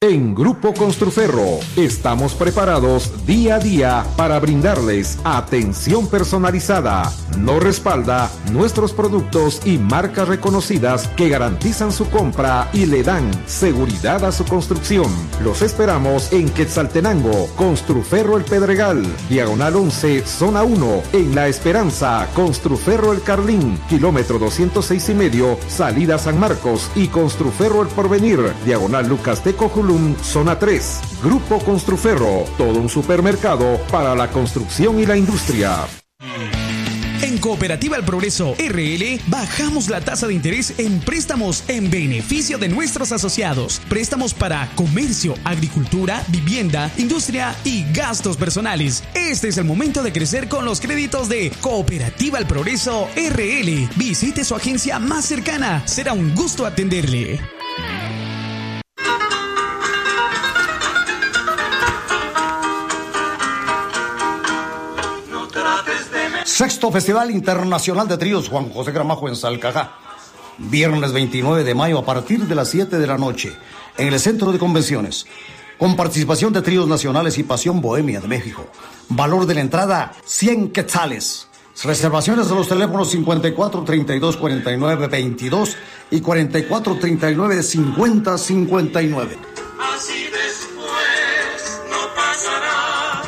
En Grupo Construferro estamos preparados día a día para brindarles atención personalizada. Nos respalda nuestros productos y marcas reconocidas que garantizan su compra y le dan seguridad a su construcción. Los esperamos en Quetzaltenango, Construferro El Pedregal, Diagonal 11, Zona 1, en La Esperanza, Construferro El Carlín, kilómetro 206,5, salida San Marcos, y Construferro El Porvenir, Diagonal Lucas de Cojulum, Zona 3. Grupo Construferro, todo un supermercado para la construcción y la industria. En Cooperativa El Progreso RL bajamos la tasa de interés en préstamos en beneficio de nuestros asociados. Préstamos para comercio, agricultura, vivienda, industria y gastos personales. Este es el momento de crecer con los créditos de Cooperativa El Progreso RL. Visite su agencia más cercana. Será un gusto atenderle. Sexto Festival Internacional de Tríos Juan José Gramajo en Salcajá. Viernes 29 de mayo a partir de las 7 de la noche en el Centro de Convenciones. Con participación de tríos nacionales y Pasión Bohemia de México. Valor de la entrada, 100 quetzales. Reservaciones de los teléfonos 54 32 49 22 y 44 39 50 59. Así después no pasará.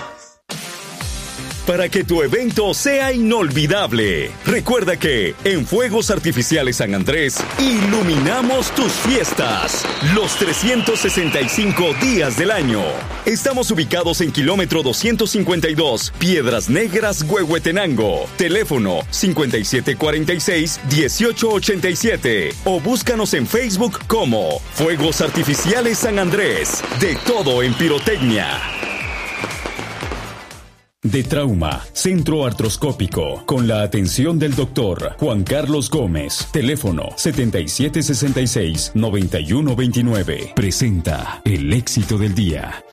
Para que tu evento sea inolvidable, recuerda que en Fuegos Artificiales San Andrés iluminamos tus fiestas los 365 días del año. Estamos ubicados en kilómetro 252, Piedras Negras, Huehuetenango. Teléfono 5746-1887 o búscanos en Facebook como Fuegos Artificiales San Andrés. De todo en pirotecnia. De Trauma, Centro Artroscópico, con la atención del doctor Juan Carlos Gómez. Teléfono 7766-9129. Presenta el éxito del día.